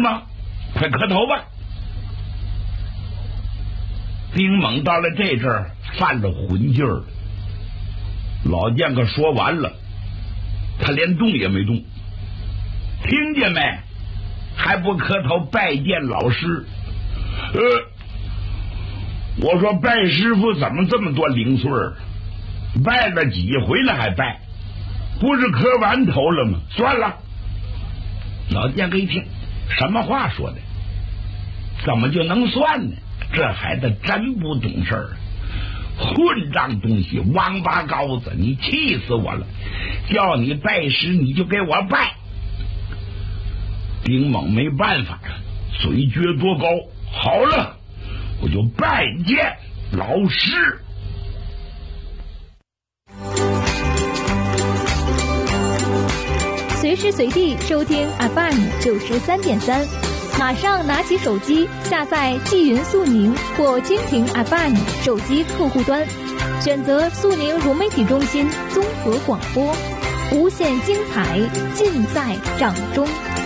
吗？快磕头吧。丁猛到了这阵儿犯了浑劲儿，老剑客说完了，他连动也没动。听见没？还不磕头拜见老师？我说拜师傅怎么这么多零碎儿？拜了几回了还拜？不是磕完头了吗？算了。老剑客一听，什么话说的？怎么就能算呢？这孩子真不懂事儿，混账东西，王八羔子，你气死我了！叫你拜师你就给我拜。丁猛没办法，嘴撅多高，好了，我就拜见老师。 随时随地收听 FM93.3，马上拿起手机下载纪云速宁或蜻蜓 FM 手机客户端，选择速宁融媒体中心综合广播，无限精彩尽在掌中。